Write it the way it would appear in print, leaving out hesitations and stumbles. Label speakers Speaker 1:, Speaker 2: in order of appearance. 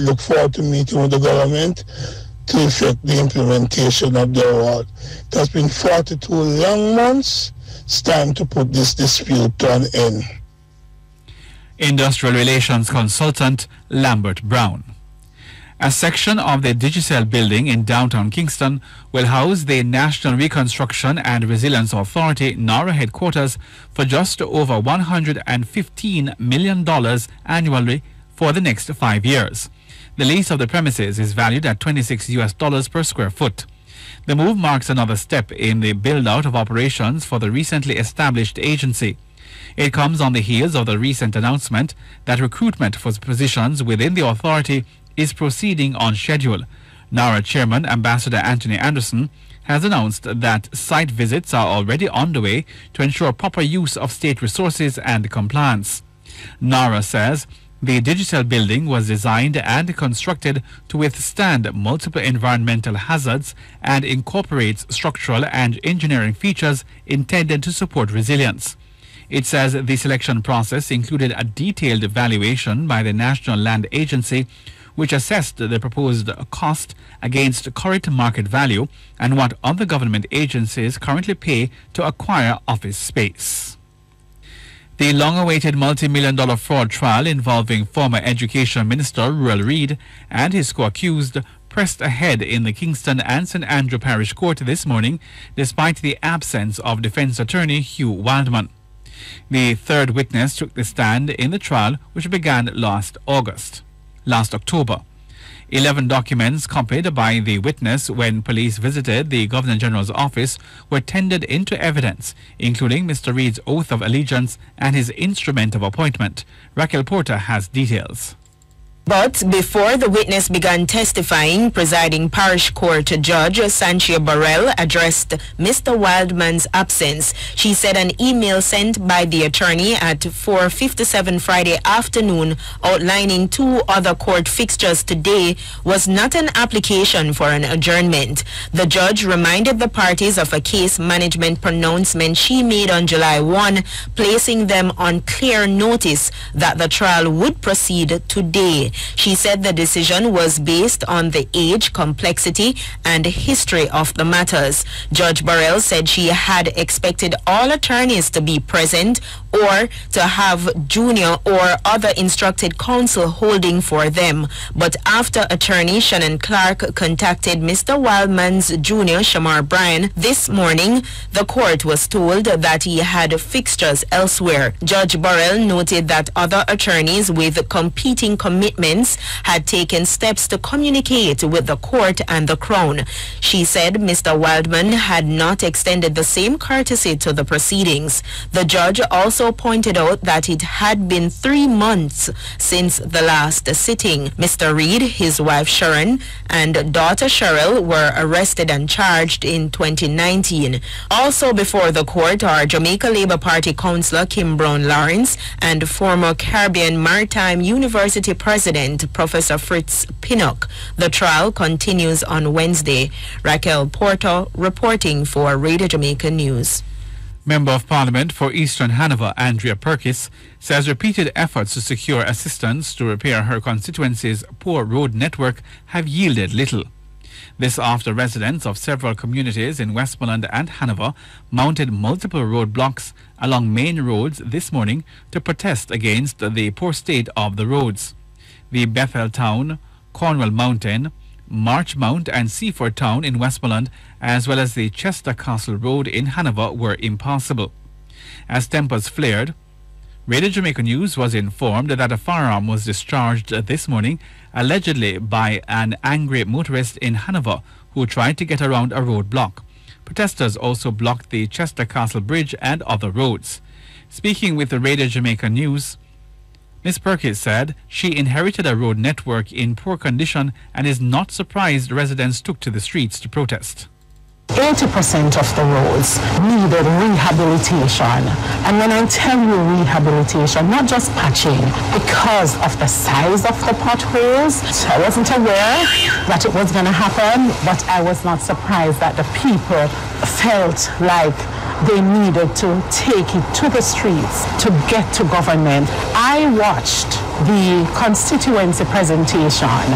Speaker 1: look forward to meeting with the government to effect the implementation of the award. It has been 42 long months. It's time to put this dispute to an end.
Speaker 2: Industrial Relations Consultant Lambert Brown. A section of the Digicel building in downtown Kingston will house the National Reconstruction and Resilience Authority NARA headquarters for just over $115 million annually for the next 5 years. The lease of the premises is valued at $26 per square foot. The move marks another step in the build-out of operations for the recently established agency. It comes on the heels of the recent announcement that recruitment for positions within the authority is proceeding on schedule. NARA Chairman Ambassador Anthony Anderson has announced that site visits are already underway to ensure proper use of state resources and compliance. NARA says the Digicel building was designed and constructed to withstand multiple environmental hazards and incorporates structural and engineering features intended to support resilience. It says the selection process included a detailed evaluation by the National Land Agency, which assessed the proposed cost against current market value and what other government agencies currently pay to acquire office space. The long-awaited multi-million-dollar fraud trial involving former Education Minister Ruel Reid and his co-accused pressed ahead in the Kingston and St. Andrew Parish Court this morning, despite the absence of defense attorney Hugh Wildman. The third witness took the stand in the trial, which began last October. 11 documents copied by the witness when police visited the Governor General's office were tendered into evidence, including Mr. Reid's oath of allegiance and his instrument of appointment. Raquel Porter has details.
Speaker 3: But before the witness began testifying, presiding parish court judge Sanchia Burrell addressed Mr. Wildman's absence. She said an email sent by the attorney at 4:57 Friday afternoon outlining 2 other court fixtures today was not an application for an adjournment. The judge reminded the parties of a case management pronouncement she made on July 1, placing them on clear notice that the trial would proceed today. She said the decision was based on the age, complexity, and history of the matters. Judge Burrell said she had expected all attorneys to be present or to have junior or other instructed counsel holding for them. But after attorney Shannon Clark contacted Mr. Wildman's junior Shamar Bryan this morning, the court was told that he had fixtures elsewhere. Judge Burrell noted that other attorneys with competing commitments had taken steps to communicate with the court and the Crown. She said Mr. Wildman had not extended the same courtesy to the proceedings. The judge also pointed out that it had been 3 months since the last sitting. Mr. Reid, his wife Sharon, and daughter Cheryl were arrested and charged in 2019. Also before the court are Jamaica Labour Party councillor Kim Brown Lawrence and former Caribbean Maritime University president Professor Fritz Pinnock. The trial continues on Wednesday. Raquel Porter reporting for Radio Jamaica News.
Speaker 2: Member of Parliament for Eastern Hanover, Andrea Perkis, says repeated efforts to secure assistance to repair her constituency's poor road network have yielded little. This after residents of several communities in Westmoreland and Hanover mounted multiple roadblocks along main roads this morning to protest against the poor state of the roads. The Bethel Town, Cornwall Mountain, Marchmount and Seaford Town in Westmoreland, as well as the Chester Castle Road in Hanover, were impassable. As tempers flared, Radio Jamaica News was informed that a firearm was discharged this morning, allegedly by an angry motorist in Hanover who tried to get around a roadblock. Protesters also blocked the Chester Castle Bridge and other roads. Speaking with the Radio Jamaica News, Ms. Perkins said she inherited a road network in poor condition and is not surprised residents took to the streets to protest.
Speaker 4: 80% of the roads needed rehabilitation. And when I tell you rehabilitation, not just patching, because of the size of the potholes, I wasn't aware that it was going to happen, but I was not surprised that the people felt like they needed to take it to the streets to get to government. I watched the constituency presentation